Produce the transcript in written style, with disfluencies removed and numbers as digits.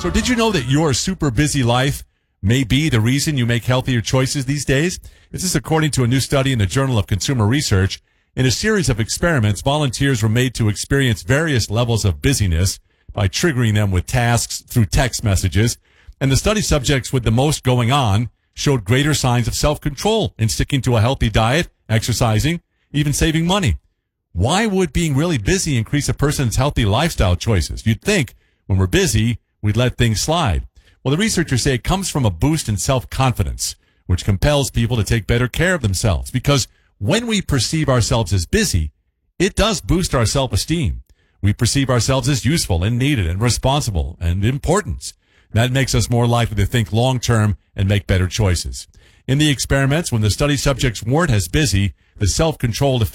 So did you know that your super busy life may be the reason you make healthier choices these days? This is according to a new study in the Journal of Consumer Research. In a series of experiments, volunteers were made to experience various levels of busyness by triggering them with tasks through text messages. And the study subjects with the most going on showed greater signs of self-control in sticking to a healthy diet, exercising, even saving money. Why would being really busy increase a person's healthy lifestyle choices? You'd think when we're busy, we'd let things slide. Well, the researchers say it comes from a boost in self-confidence, which compels people to take better care of themselves. Because when we perceive ourselves as busy, it does boost our self-esteem. We perceive ourselves as useful and needed and responsible and important. That makes us more likely to think long-term and make better choices. In the experiments, when the study subjects weren't as busy, the self-controlled